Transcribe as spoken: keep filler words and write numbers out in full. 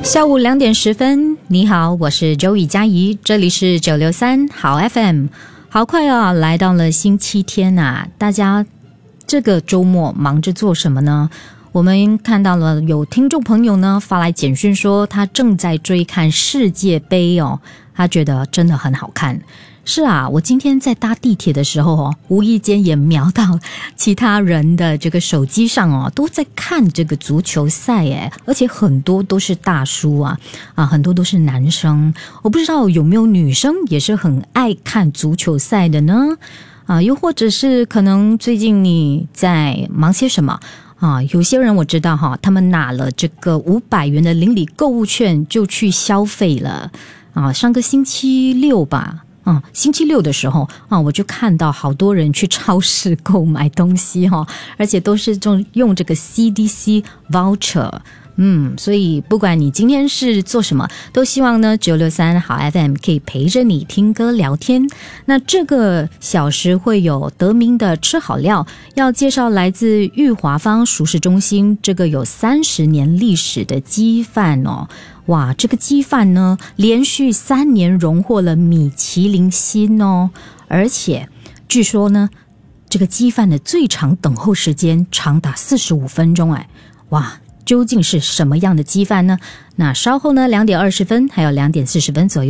下午两点十分，你好，我是周雨佳怡，这里是九六三好 F M。 好快啊，来到了星期天啊，大家这个周末忙着做什么呢？我们看到了有听众朋友呢发来简讯说他正在追看世界杯哦，他觉得真的很好看。是啊，我今天在搭地铁的时候哦，无意间也瞄到其他人的这个手机上哦，都在看这个足球赛耶，而且很多都是大叔啊，啊，很多都是男生。我不知道有没有女生也是很爱看足球赛的呢？啊，又或者是可能最近你在忙些什么？啊，有些人我知道哈，他们拿了这个五百元的邻里购物券就去消费了。啊，上个星期六吧。嗯，星期六的时候啊，我就看到好多人去超市购买东西哈，而且都是用这个 C D C voucher。嗯，所以不管你今天是做什么，都希望呢九六三好 F M 可以陪着你听歌聊天。那这个小时会有德明的吃好料，要介绍来自裕华坊熟食中心这个有三十年历史的鸡饭哦。哇，这个鸡饭呢，连续三年荣获了米其林星哦，而且据说呢，这个鸡饭的最长等候时间长达四十五分钟哎，哇！究竟是什么样的鸡饭呢？那稍后呢，两点二十分还有两点四十分左右。